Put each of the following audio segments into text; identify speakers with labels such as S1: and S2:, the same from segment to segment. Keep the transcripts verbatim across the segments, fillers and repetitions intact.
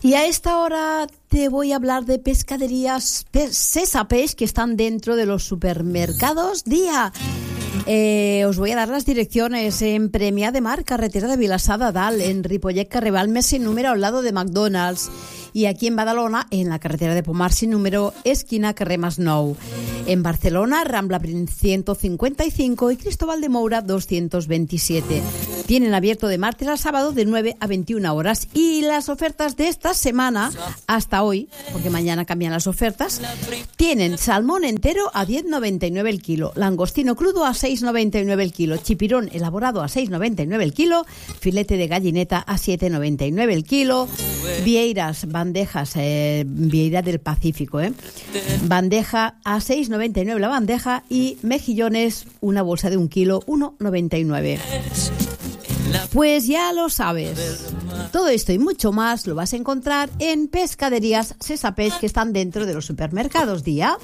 S1: Y a esta hora te voy a hablar de pescaderías Sesapeix que están dentro de los supermercados Día. Eh, os voy a dar las direcciones en Premià de Mar, carretera de Vilassar de Dalt, en Ripollet, carrer Balmes sin número al lado de McDonald's, y aquí en Badalona, en la carretera de Pomar sin número, esquina carrer Masnou. En Barcelona, Rambla ciento cincuenta y cinco y Cristóbal de Moura doscientos veintisiete. Tienen abierto de martes a sábado de nueve a veintiuna horas, y las ofertas de esta semana hasta hoy, porque mañana cambian las ofertas, tienen salmón entero a diez noventa y nueve el kilo, langostino crudo a seis noventa y nueve el kilo, chipirón elaborado a seis noventa y nueve el kilo, filete de gallineta a siete noventa y nueve el kilo, vieiras, bandejas, eh, vieira del Pacífico, eh, bandeja a seis noventa y nueve la bandeja, y mejillones, una bolsa de un kilo, uno noventa y nueve. Pues ya lo sabes. Todo esto y mucho más lo vas a encontrar en Pescaderías Sesapeix, que están dentro de los supermercados Día.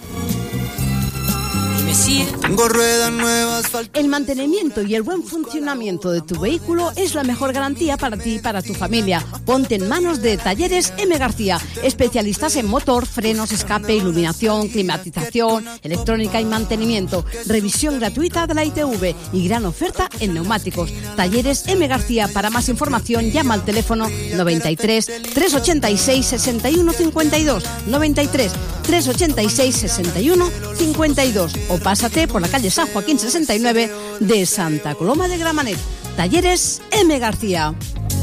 S2: Tengo ruedas nuevas.
S1: El mantenimiento y el buen funcionamiento de tu vehículo es la mejor garantía para ti y para tu familia. Ponte en manos de Talleres M. García, especialistas en motor, frenos, escape, iluminación, climatización, electrónica y mantenimiento. Revisión gratuita de la I T V y gran oferta en neumáticos. Talleres M. García. Para más información llama al teléfono noventa y tres, trescientos ochenta y seis, sesenta y uno cincuenta y dos, noventa y tres, trescientos ochenta y seis, sesenta y uno cincuenta y dos, o pásate por la calle San Joaquín sesenta y nueve de Santa Coloma de Gramenet. Talleres M. García.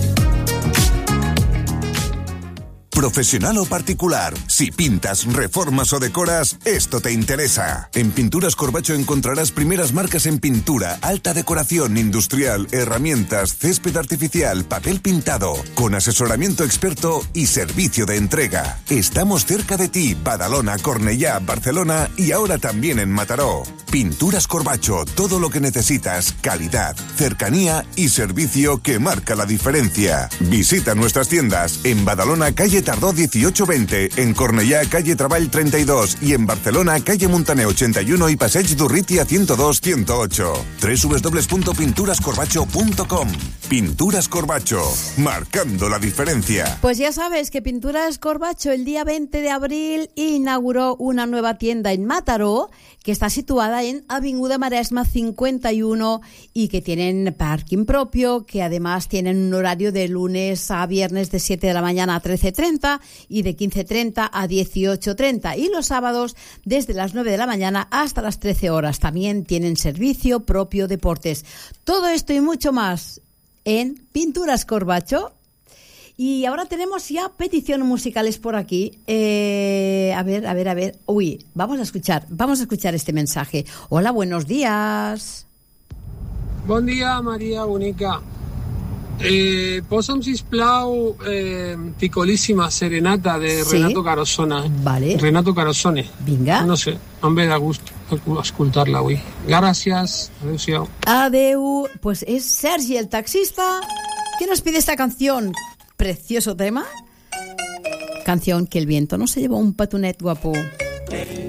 S3: Profesional o particular, si pintas, reformas o decoras, esto te interesa. En Pinturas Corbacho encontrarás primeras marcas en pintura, alta decoración industrial, herramientas, césped artificial, papel pintado, con asesoramiento experto y servicio de entrega. Estamos cerca de ti, Badalona, Cornellá, Barcelona y ahora también en Mataró. Pinturas Corbacho, todo lo que necesitas, calidad, cercanía y servicio que marca la diferencia. Visita nuestras tiendas en Badalona, calle Tardó dieciocho veinte, en Cornellá, calle Treball treinta y dos y en Barcelona, calle Montaner ochenta y uno y Passeig d'Urrutia ciento dos ciento ocho. doble u doble u doble u punto pinturas corbacho punto com. Pinturas Corbacho, marcando la diferencia.
S1: Pues ya sabes que Pinturas Corbacho el día veinte de abril inauguró una nueva tienda en Mataró, que está situada en Avinguda Maresma cincuenta y uno y que tienen parking propio, que además tienen un horario de lunes a viernes de siete de la mañana a trece treinta y de quince treinta a dieciocho treinta, y los sábados desde las nueve de la mañana hasta las trece horas. También tienen servicio propio deportes. Todo esto y mucho más en Pinturas Corbacho. Y ahora tenemos ya peticiones musicales por aquí. Eh, a ver, a ver, a ver. Uy, vamos a escuchar, vamos a escuchar este mensaje. Hola, buenos días.
S4: Bon dia, Maria bonica. Eh, posa'm, sisplau, eh, picolíssima serenata de
S1: Sí?
S4: Renato Carosona.
S1: Vale.
S4: Renato Carosone.
S1: Vinga.
S4: No sé, em ve de gust escoltar-la avui. Gràcies. Adéu-siau.
S1: Adeu. Pues es Sergi, el taxista, que nos pide esta canción. Precioso tema. Canción que el viento no se llevó, un patunet guapo.